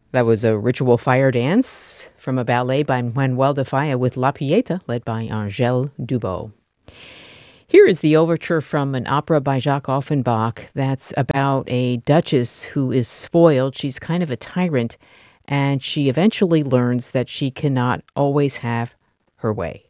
That was a ritual fire dance from a ballet by Manuel de Falla with La Pieta, led by Angèle Dubot. Here is the overture from an opera by Jacques Offenbach that's about a duchess who is spoiled. She's kind of a tyrant, and she eventually learns that she cannot always have her way.